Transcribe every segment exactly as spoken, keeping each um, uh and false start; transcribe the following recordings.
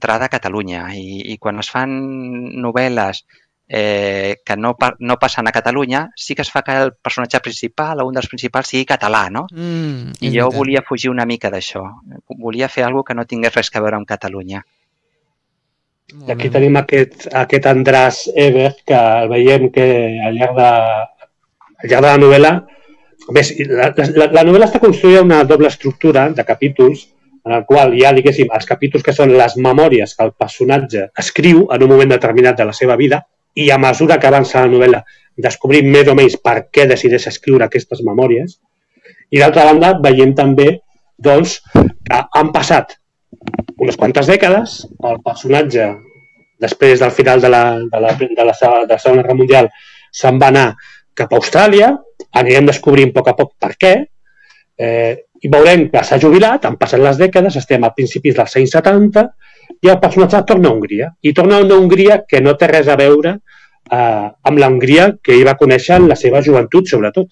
centrada a Catalunya i, i quan es fan novel·les eh, que no, no passen a Catalunya, sí que es fa que el personatge principal o un dels principals sigui català, no? Mm, I jo veritat. volia fugir una mica d'això. Volia fer alguna que no tingués res a veure amb Catalunya. I aquí tenim aquest, aquest Andràs Ebert, que el veiem que al llarg de, al llarg de la novel·la... Ves, la, la, la novel·la està construïda una doble estructura de capítols en el qual hi ha, diguéssim, els capítols que són les memòries que el personatge escriu en un moment determinat de la seva vida i a mesura que avança la novel·la descobrim més o menys per què decideix escriure aquestes memòries. I d'altra banda veiem també doncs, que han passat unes quantes dècades, el personatge després del final de la, de la, de la, de la Segona Guerra Mundial se'n va anar cap a Austràlia, anirem descobrint a poc a poc per què, eh, i veurem que s'ha jubilat, han passat les dècades, estem a principis dels anys setanta, i el personatge torna a Hongria. I torna a una Hongria que no té res a veure eh, amb la Hongria que ell va conèixer en la seva joventut, sobretot.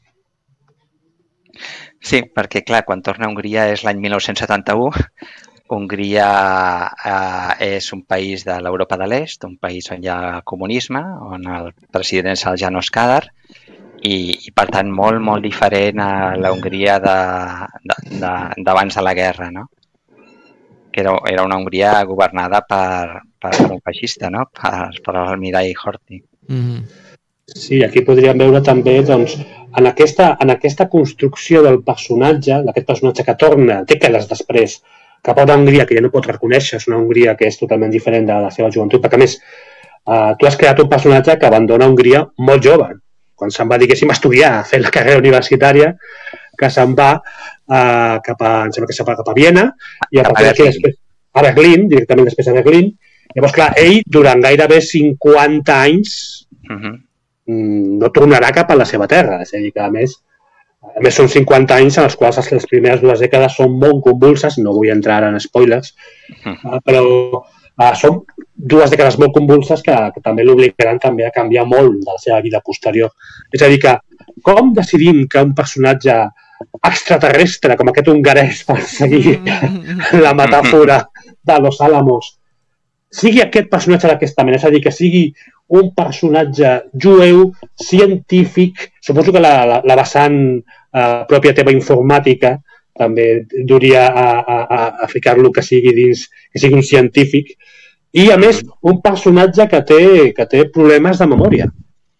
Sí, perquè, clar, quan torna a Hongria és l'any mil nou-cents setanta-u. Hongria eh, és un país de l'Europa de l'Est, un país on hi ha comunisme, on el president és el János Kádár, i, i per tant molt, molt diferent a la Hongria d'abans de, de, de, de la guerra, no? Que era, era una Hongria governada per, per un feixista, no? Per, per l'almirall Horthy. Mm-hmm. Sí, aquí podríem veure també doncs, en, aquesta, en aquesta construcció del personatge, d'aquest personatge que torna dècades després cap a una Hongria que ja no pot reconèixer, és una Hongria que és totalment diferent de la seva joventut, perquè a més eh, tu has creat un personatge que abandona Hongria molt jove, quan se'n va, diguéssim, a estudiar, a fer la carrera universitària, que se'n va eh, cap a, em sembla que se'n va cap a Viena, i a partir d'aquí després a Berlín, directament després a Berlín. Llavors, clar, ell durant gairebé cinquanta anys uh-huh. no tornarà cap a la seva terra, és a dir, que a més A més, són cinquanta anys en els quals les primeres dues dècades són molt convulses, no vull entrar en spoilers, uh, però uh, són dues dècades molt convulses que, que també l'obligaran també a canviar molt de la seva vida posterior. És a dir, que com decidim que un personatge extraterrestre com aquest hongarès, per seguir la metàfora de Los Álamos, sigui aquest personatge d'aquesta mena, és a dir, que sigui un personatge jueu, científic, suposo que la, la, la vessant eh, pròpia teva informàtica també duria a, a, a ficar-lo que sigui dins, que sigui un científic, i a més un personatge que té, que té problemes de memòria.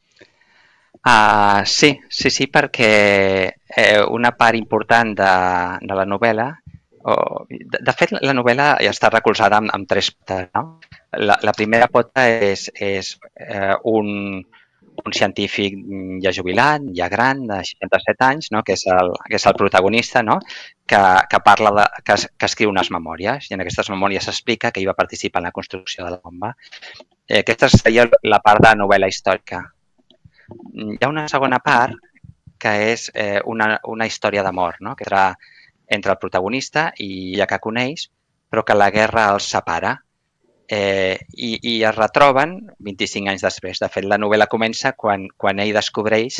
Uh, sí, sí, sí, perquè eh, una part important de, de la novel·la, oh, de, de fet la novel·la ja està recolzada amb, amb tres potes, no? La, la primera pota és, és eh, un, un científic ja jubilat, ja gran, de seixanta-set anys, no? que, és el, que és el protagonista, no? que, que, parla de, que, que escriu unes memòries, i en aquestes memòries s'explica que ell va participar en la construcció de la bomba. Eh, aquesta seria la part de novel·la històrica. Hi ha una segona part que és eh, una, una història d'amor, no? que entre, entre el protagonista i ja que coneix, però que la guerra els separa. Eh, i, i es retroben vint-i-cinc anys després. De fet, la novel·la comença quan, quan ell descobreix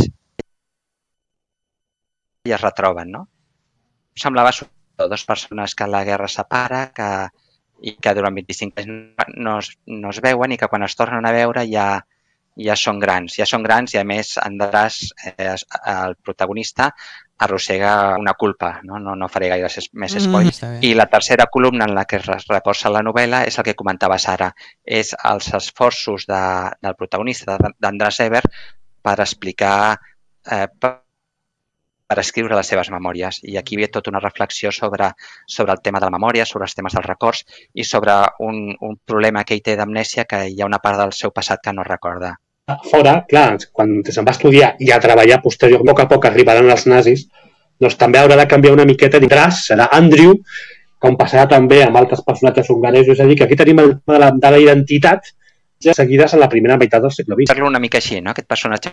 i es retroben, no? Semblava dues persones que la guerra separa que, i que durant vint-i-cinc anys no es, no es veuen i que quan es tornen a veure ja, ja són grans. Ja són grans i, a més, Andràs, eh, el protagonista, arrossega una culpa, no, no, no faré gaire més spoilers. Mm, I la tercera columna en la que es reposa la novel·la és el que comentava Sara, és els esforços de, del protagonista, d'Andràs Ebert, per explicar, eh, per, per escriure les seves memòries. I aquí ve tota una reflexió sobre, sobre el tema de la memòria, sobre els temes dels records i sobre un, un problema que ell té d'amnèsia, que hi ha una part del seu passat que no recorda. Fora, clar, quan se'n va estudiar i a treballar posterior, a poc a poc arribaran els nazis, doncs també haurà de canviar una miqueta d'indràs, serà Andrew, com passarà també amb altres personatges hongaresos, és a dir, que aquí tenim el de la, de la identitat ja seguides en la primera meitat del segle vint. Parlo una mica així, no?, aquest personatge.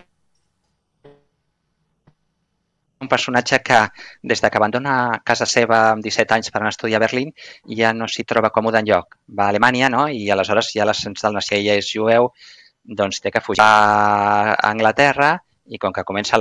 Un personatge que, des que abandona casa seva amb disset anys per anar a estudiar a Berlín, ja no s'hi troba còmode enlloc. Va a Alemanya, no?, i aleshores ja l'ascens del nazi, ella és jueu, doncs té que fugir a Anglaterra i com que comença la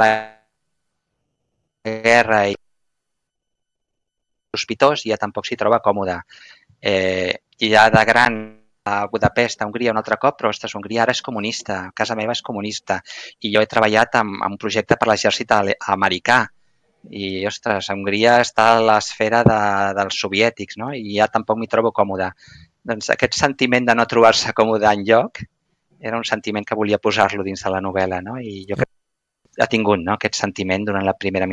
guerra i sospitós ja tampoc s'hi troba còmode. Eh, i ja de gran a Budapest, a Hongria un altre cop, però ostres, Hongria ara és comunista, casa meva és comunista i jo he treballat en, en un projecte per l'exèrcit americà i, ostres, Hongria està a l'esfera de, dels soviètics, no? I ja tampoc m'hi trobo còmode. Doncs aquest sentiment de no trobar-se còmode enlloc era un sentiment que volia posar-lo dins de la novel·la, no? I jo crec que ha tingut, no?, aquest sentiment durant la primera